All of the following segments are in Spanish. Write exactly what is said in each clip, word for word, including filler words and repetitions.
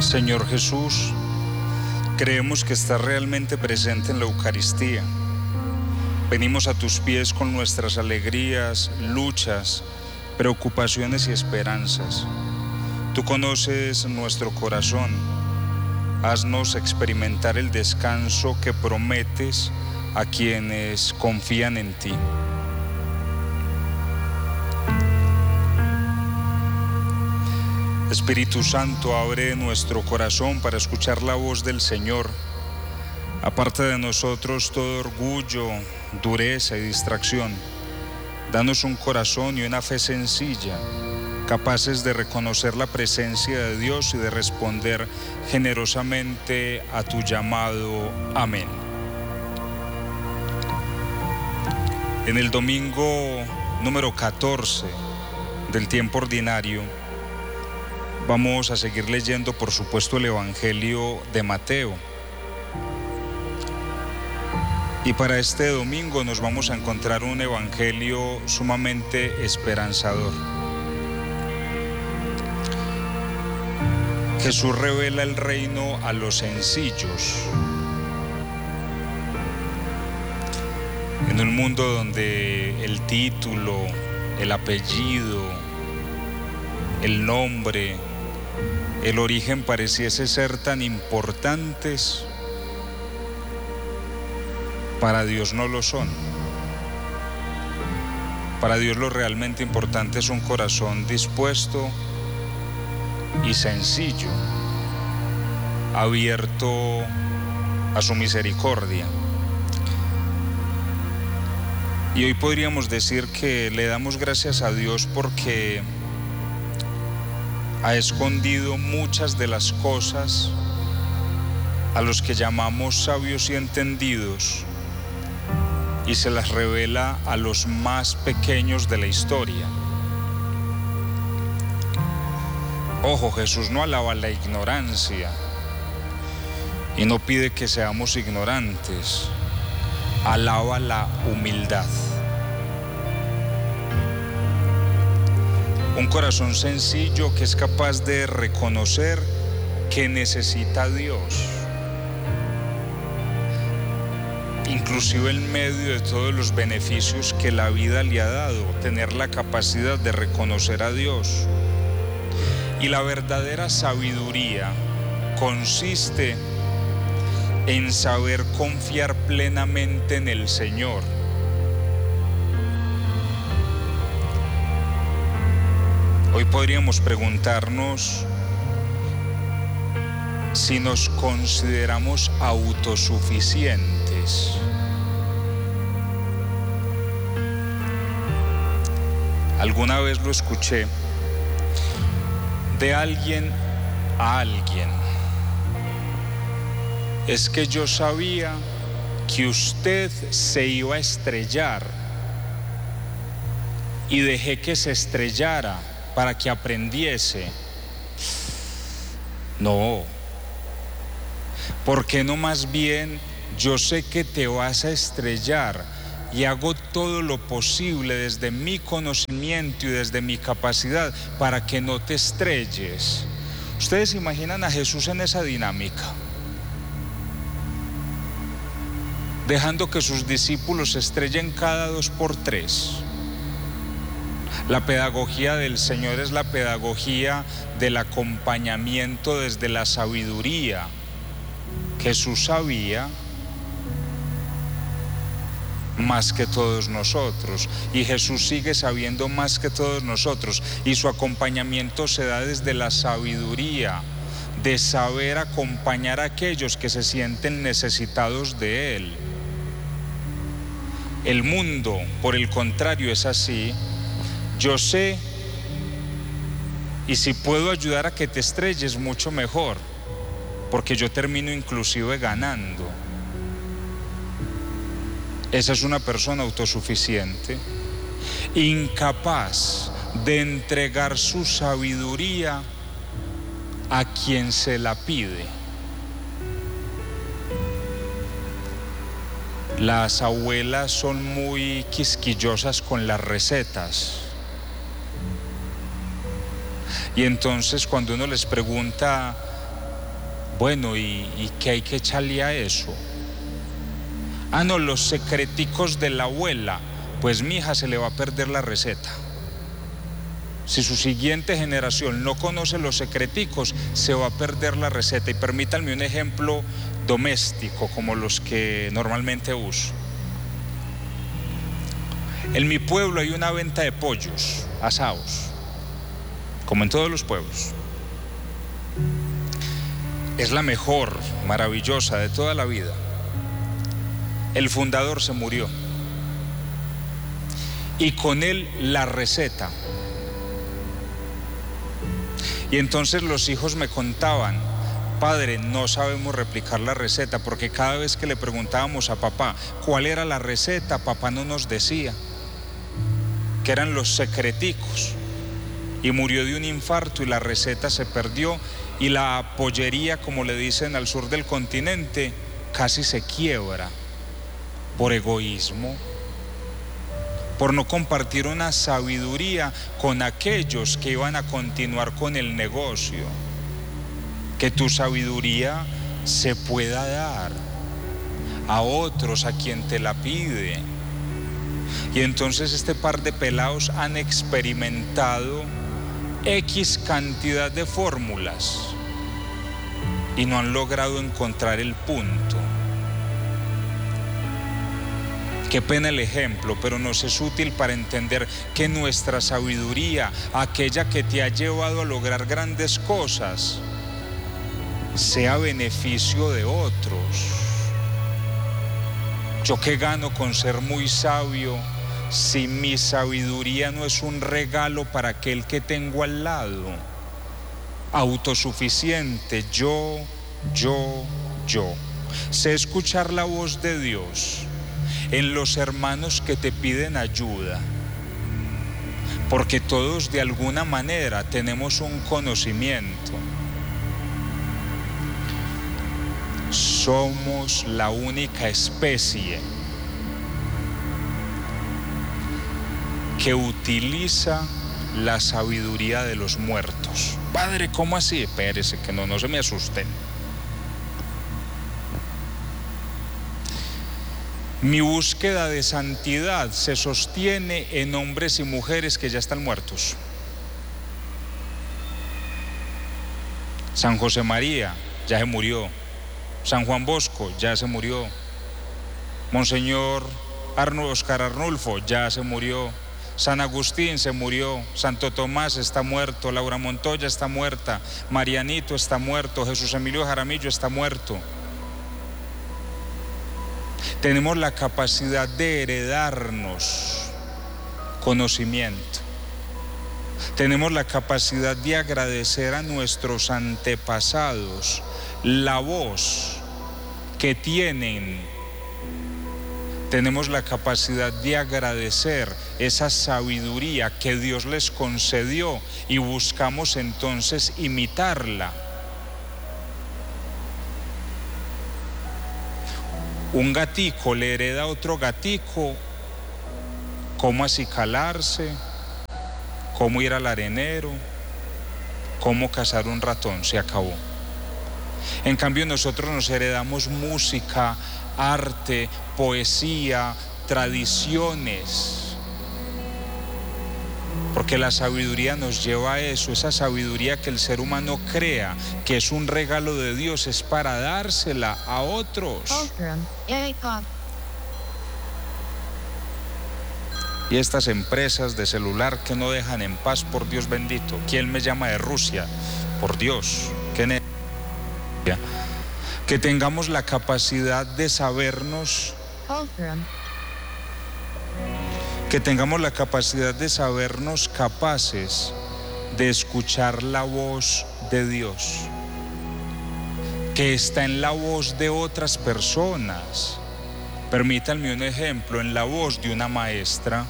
Señor Jesús, creemos que estás realmente presente en la Eucaristía. Venimos a tus pies con nuestras alegrías, luchas, preocupaciones y esperanzas. Tú conoces nuestro corazón. Haznos experimentar el descanso que prometes a quienes confían en ti. Espíritu Santo, abre nuestro corazón para escuchar la voz del Señor. Aparta de nosotros todo orgullo, dureza y distracción. Danos un corazón y una fe sencilla, capaces de reconocer la presencia de Dios y de responder generosamente a tu llamado. Amén. En el domingo número catorce del tiempo ordinario, vamos a seguir leyendo, por supuesto, el Evangelio de Mateo. Y para este domingo nos vamos a encontrar un Evangelio sumamente esperanzador. Jesús revela el reino a los sencillos. En un mundo donde el título, el apellido, el nombre, el origen pareciese ser tan importantes, para Dios no lo son. Para Dios lo realmente importante es un corazón dispuesto y sencillo, abierto a su misericordia. Y hoy podríamos decir que le damos gracias a Dios porque ha escondido muchas de las cosas a los que llamamos sabios y entendidos y se las revela a los más pequeños de la historia. Ojo, Jesús no alaba la ignorancia y no pide que seamos ignorantes, alaba la humildad. Un corazón sencillo que es capaz de reconocer que necesita a Dios, inclusive en medio de todos los beneficios que la vida le ha dado, tener la capacidad de reconocer a Dios. Y la verdadera sabiduría consiste en saber confiar plenamente en el Señor. Hoy podríamos preguntarnos si nos consideramos autosuficientes. Alguna vez lo escuché de alguien a alguien. Es que yo sabía que usted se iba a estrellar y dejé que se estrellara para que aprendiese. No. ¿Por qué no más bien yo sé que te vas a estrellar y hago todo lo posible desde mi conocimiento y desde mi capacidad para que no te estrelles? ¿Ustedes imaginan a Jesús en esa dinámica? Dejando que sus discípulos se estrellen cada dos por tres. La pedagogía del Señor es la pedagogía del acompañamiento desde la sabiduría. Jesús sabía más que todos nosotros y Jesús sigue sabiendo más que todos nosotros, y su acompañamiento se da desde la sabiduría de saber acompañar a aquellos que se sienten necesitados de Él. El mundo, por el contrario, es así. Yo sé, y si puedo ayudar a que te estrelles, mucho mejor, porque yo termino inclusive ganando. Esa es una persona autosuficiente, incapaz de entregar su sabiduría a quien se la pide. Las abuelas son muy quisquillosas con las recetas. Y entonces cuando uno les pregunta Bueno, ¿y, y qué hay que echarle a eso? Ah, no, los secreticos de la abuela. Pues mi hija se le va a perder la receta. Si su siguiente generación no conoce los secreticos, se va a perder la receta. Y permítanme un ejemplo doméstico, como los que normalmente uso. En mi pueblo hay una venta de pollos asados, como en todos los pueblos. Es la mejor, maravillosa de toda la vida. El fundador se murió y con él la receta. Y entonces los hijos me contaban: padre, no sabemos replicar la receta, porque cada vez que le preguntábamos a papá cuál era la receta, papá no nos decía, que eran los secreticos. Y murió de un infarto y la receta se perdió, y la pollería, como le dicen al sur del continente, casi se quiebra por egoísmo, por no compartir una sabiduría con aquellos que iban a continuar con el negocio. Que tu sabiduría se pueda dar a otros, a quien te la pide. Y entonces este par de pelados han experimentado X cantidad de fórmulas y no han logrado encontrar el punto. Qué pena el ejemplo, pero nos es útil para entender que nuestra sabiduría, aquella que te ha llevado a lograr grandes cosas, sea beneficio de otros. ¿Yo qué gano con ser muy sabio si mi sabiduría no es un regalo para aquel que tengo al lado? Autosuficiente, yo, yo, yo. Sé escuchar la voz de Dios en los hermanos que te piden ayuda, porque todos de alguna manera tenemos un conocimiento. Somos la única especie que utiliza la sabiduría de los muertos. Padre, ¿cómo así? Espérese, que no, no se me asusten. Mi búsqueda de santidad se sostiene en hombres y mujeres que ya están muertos. San José María ya se murió. San Juan Bosco ya se murió. Monseñor Arno, Oscar Arnulfo ya se murió. San Agustín se murió. Santo Tomás está muerto. Laura Montoya está muerta. Marianito está muerto. Jesús Emilio Jaramillo está muerto. Tenemos la capacidad de heredarnos conocimiento. Tenemos la capacidad de agradecer a nuestros antepasados la voz que tienen. Tenemos la capacidad de agradecer esa sabiduría que Dios les concedió y buscamos entonces imitarla. Un gatico le hereda a otro gatico cómo acicalarse, cómo ir al arenero, cómo cazar un ratón, se acabó. En cambio nosotros nos heredamos música, arte, poesía, tradiciones, porque la sabiduría nos lleva a eso. Esa sabiduría que el ser humano crea que es un regalo de Dios, es para dársela a otros. Y estas empresas de celular que no dejan en paz, por Dios bendito. ¿Quién me llama de Rusia? Por Dios, qué necesidad. Que tengamos la capacidad de sabernos, que tengamos la capacidad de sabernos capaces de escuchar la voz de Dios, que está en la voz de otras personas. Permítanme un ejemplo, en la voz de una maestra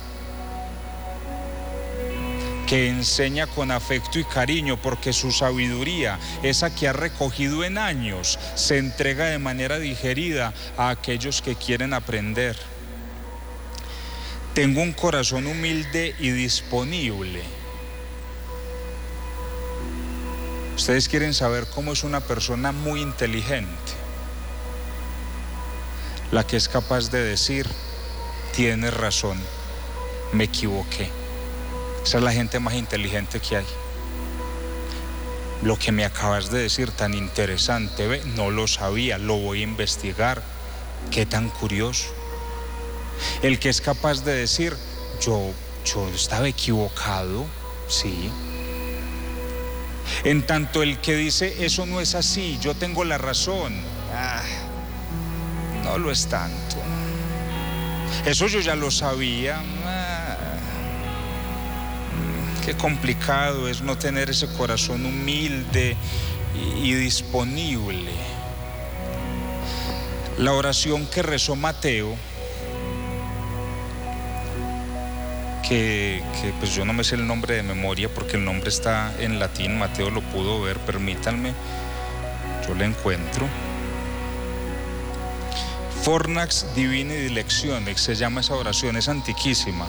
que enseña con afecto y cariño, porque su sabiduría, esa que ha recogido en años, se entrega de manera digerida a aquellos que quieren aprender. Tengo un corazón humilde y disponible. Ustedes quieren saber cómo es una persona muy inteligente, la que es capaz de decir: tienes razón, me equivoqué. Esa es la gente más inteligente que hay. Lo que me acabas de decir tan interesante, ¿ve? No lo sabía, lo voy a investigar. Qué tan curioso. El que es capaz de decir: yo, yo estaba equivocado, sí. En tanto el que dice: eso no es así, yo tengo la razón, ah, no lo es tanto. Eso yo ya lo sabía. Ah, qué complicado es no tener ese corazón humilde y, y disponible. La oración que rezó Mateo, que, que pues yo no me sé el nombre de memoria porque el nombre está en latín, Mateo lo pudo ver, permítanme, yo lo encuentro. Fornax Divini Dilectiones se llama esa oración, es antiquísima.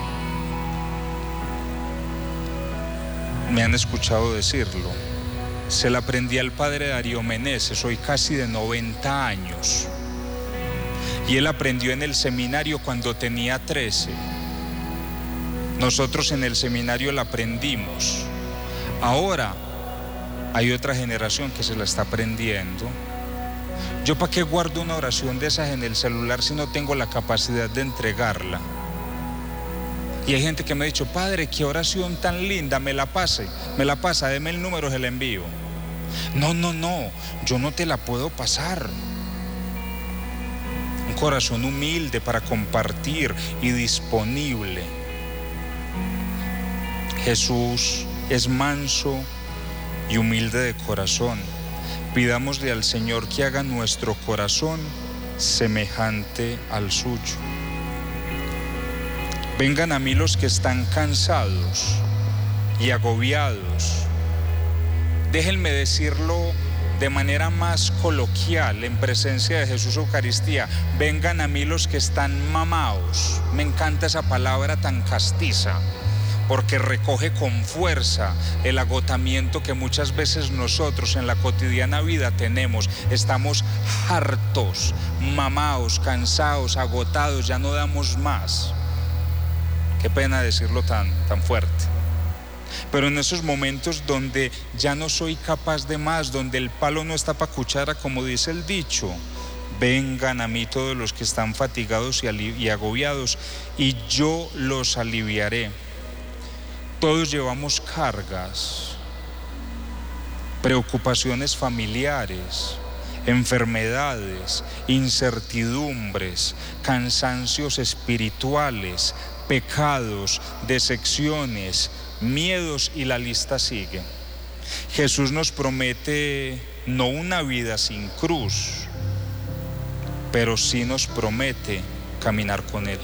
Me han escuchado decirlo. Se la aprendí al padre Darío Meneses, hoy casi de noventa años. Y él aprendió en el seminario cuando tenía trece. Nosotros en el seminario la aprendimos. Ahora hay otra generación que se la está aprendiendo. ¿Yo para qué guardo una oración de esas en el celular si no tengo la capacidad de entregarla? Y hay gente que me ha dicho: padre, qué oración tan linda, me la pase, me la pasa, deme el número, se la envío. No, no, no, yo no te la puedo pasar. Un corazón humilde para compartir y disponible. Jesús es manso y humilde de corazón. Pidámosle al Señor que haga nuestro corazón semejante al suyo. Vengan a mí los que están cansados y agobiados. Déjenme decirlo de manera más coloquial en presencia de Jesús Eucaristía. Vengan a mí los que están mamaos. Me encanta esa palabra tan castiza, porque recoge con fuerza el agotamiento que muchas veces nosotros en la cotidiana vida tenemos. Estamos hartos, mamaos, cansados, agotados, ya no damos más. Qué pena decirlo tan, tan fuerte. Pero en esos momentos donde ya no soy capaz de más, donde el palo no está para cuchara, como dice el dicho, vengan a mí todos los que están fatigados y, y agobiados, y yo los aliviaré. Todos llevamos cargas, preocupaciones familiares, enfermedades, incertidumbres, cansancios espirituales, pecados, decepciones, miedos, y la lista sigue. Jesús nos promete no una vida sin cruz, pero sí nos promete caminar con Él.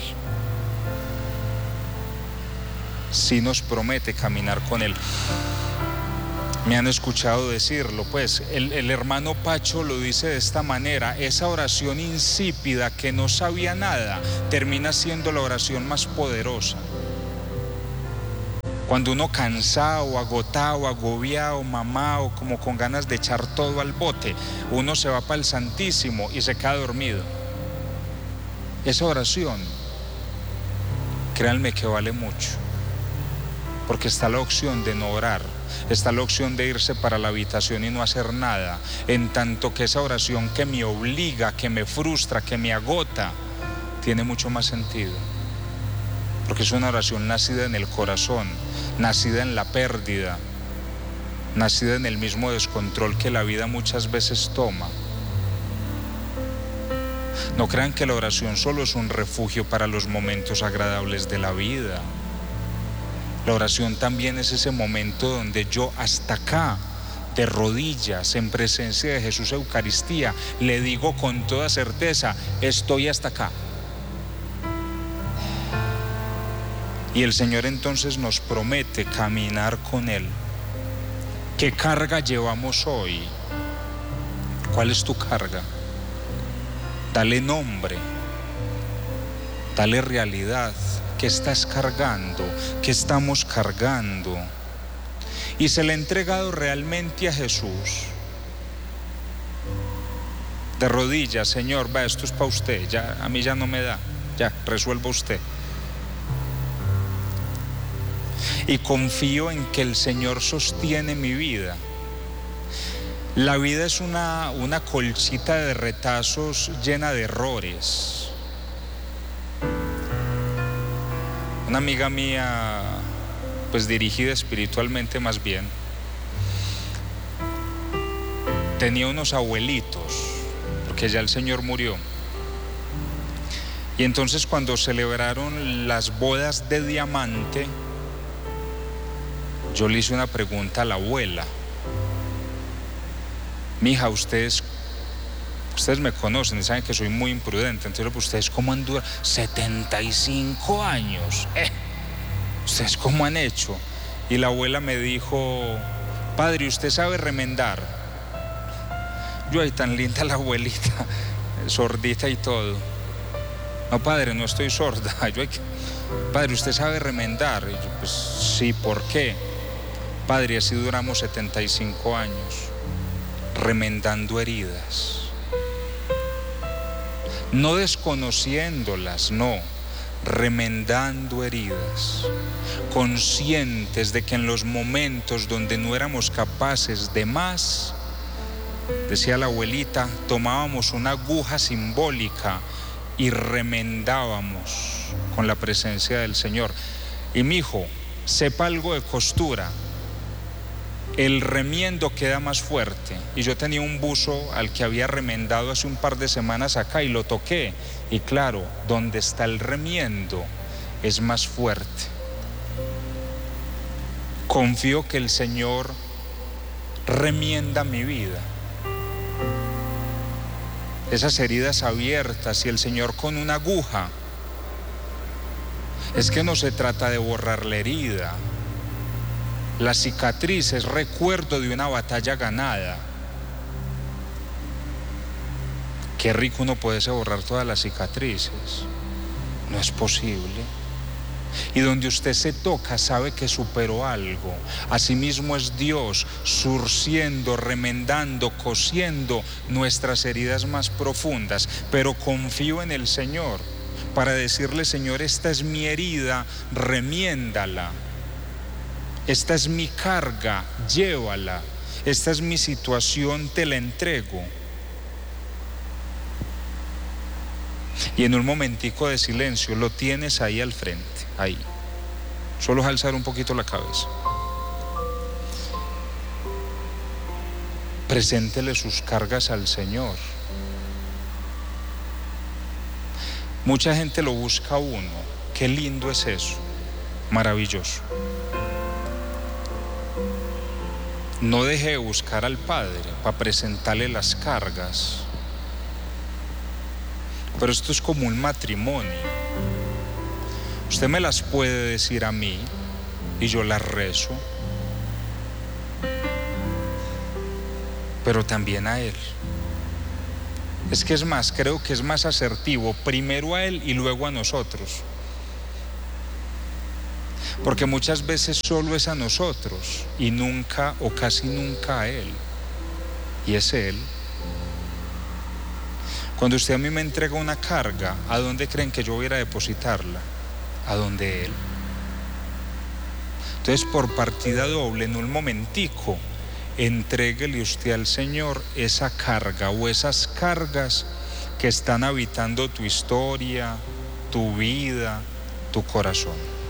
Sí nos promete caminar con Él. Me han escuchado decirlo, pues el, el hermano Pacho lo dice de esta manera: esa oración insípida que no sabía nada termina siendo la oración más poderosa. Cuando uno cansado, agotado, agobiado, mamado, como con ganas de echar todo al bote, uno se va para el Santísimo y se queda dormido. Esa oración, créanme que vale mucho, porque está la opción de no orar, está la opción de irse para la habitación y no hacer nada, en tanto que esa oración que me obliga, que me frustra, que me agota, tiene mucho más sentido, porque es una oración nacida en el corazón, nacida en la pérdida, nacida en el mismo descontrol que la vida muchas veces toma. No crean que la oración solo es un refugio para los momentos agradables de la vida. La oración también es ese momento donde yo hasta acá, de rodillas, en presencia de Jesús Eucaristía, le digo con toda certeza: estoy hasta acá. Y el Señor entonces nos promete caminar con Él. ¿Qué carga llevamos hoy? ¿Cuál es tu carga? Dale nombre, dale realidad. ¿Qué estás cargando? ¿Qué estamos cargando? y se le ha entregado realmente a Jesús, de rodillas: Señor, va, esto es para usted, ya, a mí ya no me da, ya, resuelva usted. Y confío en que el Señor sostiene mi vida. La vida es una, una colchita de retazos llena de errores. Una amiga mía, pues dirigida espiritualmente más bien, tenía unos abuelitos, porque ya el Señor murió. Y entonces cuando celebraron las bodas de diamante, yo le hice una pregunta a la abuela. Mija, ustedes, ustedes me conocen y saben que soy muy imprudente. Entonces, ¿ustedes cómo han durado? setenta y cinco años. Eh, ¿Ustedes cómo han hecho? Y la abuela me dijo: padre, ¿usted sabe remendar? Yo, ay, tan linda la abuelita, sordita y todo. No, padre, no estoy sorda. Yo, ay, padre, ¿usted sabe remendar? Y yo, pues sí, ¿por qué? Padre, así duramos setenta y cinco años, remendando heridas. No desconociéndolas, no, remendando heridas, conscientes de que en los momentos donde no éramos capaces de más, decía la abuelita, tomábamos una aguja simbólica y remendábamos con la presencia del Señor. Y mi hijo, sepa algo de costura, el remiendo queda más fuerte. Y yo tenía un buzo al que había remendado hace un par de semanas acá y lo toqué, y claro, donde está el remiendo es más fuerte. Confío que el Señor remienda mi vida, esas heridas abiertas, y el Señor con una aguja. Es que no se trata de borrar la herida. La cicatriz es recuerdo de una batalla ganada. Qué rico uno poderse borrar todas las cicatrices. No es posible. Y donde usted se toca sabe que superó algo. Asimismo es Dios surciendo, remendando, cosiendo nuestras heridas más profundas. Pero confío en el Señor para decirle: Señor, esta es mi herida, remiéndala. Esta es mi carga, llévala. Esta es mi situación, te la entrego. Y en un momentico de silencio lo tienes ahí al frente, ahí. Solo es alzar un poquito la cabeza. Preséntele sus cargas al Señor. Mucha gente lo busca a uno. Qué lindo es eso. Maravilloso. No deje de buscar al Padre para presentarle las cargas. Pero esto es como un matrimonio. Usted me las puede decir a mí y yo las rezo, pero también a Él. Es que es más, creo que es más asertivo, primero a Él y luego a nosotros. Porque muchas veces solo es a nosotros y nunca o casi nunca a Él. Y es Él. Cuando usted a mí me entrega una carga, ¿a dónde creen que yo voy a ir a depositarla? A donde Él. Entonces, por partida doble, en un momentico, entréguele usted al Señor esa carga o esas cargas que están habitando tu historia, tu vida, tu corazón.